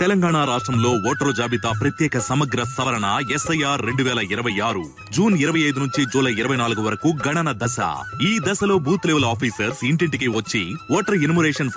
తెలంగాణ రాష్ట్రంలో ఓటరు జాబితా ప్రత్యేక సమగ్ర సవరణ SIR 2026 జూన్ 25 నుంచి జూలై 24 వరకు గణన దశ. ఈ దశలో బూత్ లెవెల్ ఆఫీసర్స్ ఇంటింటికి వచ్చి ఓటర్ ఎన్యుమరేషన్